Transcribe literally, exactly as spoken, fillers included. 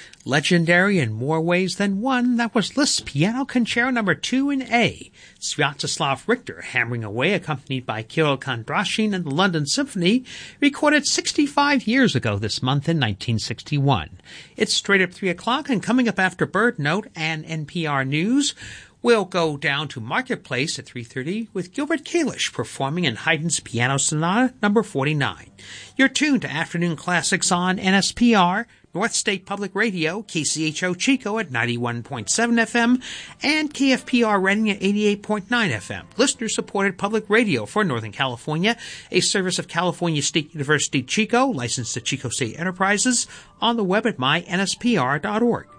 Legendary in more ways than one, that was Liszt's Piano Concerto Number two in A. Sviatoslav Richter, hammering away, accompanied by Kirill Kondrashin and the London Symphony, recorded sixty-five years ago this month in nineteen sixty-one. It's straight up three o'clock, and coming up after Bird Note and N P R News, we'll go down to Marketplace at three thirty with Gilbert Kalish performing in Haydn's Piano Sonata Number forty-nine. You're tuned to Afternoon Classics on N S P R, North State Public Radio, K C H O Chico at ninety-one point seven F M, and K F P R Reading at eighty-eight point nine F M. Listener-supported public radio for Northern California, a service of California State University Chico, licensed to Chico State Enterprises, on the web at my N S P R dot org.